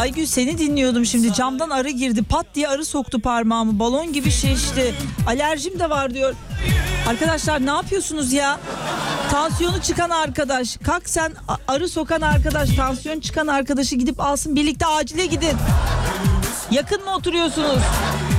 Aygül seni dinliyordum şimdi. Camdan arı girdi. Pat diye arı soktu parmağımı. Balon gibi şişti. Alerjim de var diyor. Arkadaşlar ne yapıyorsunuz ya? Tansiyonu çıkan arkadaş. Kalk sen, arı sokan arkadaş. Tansiyon çıkan arkadaşı gidip alsın. Birlikte acile gidin. Yakın mı oturuyorsunuz?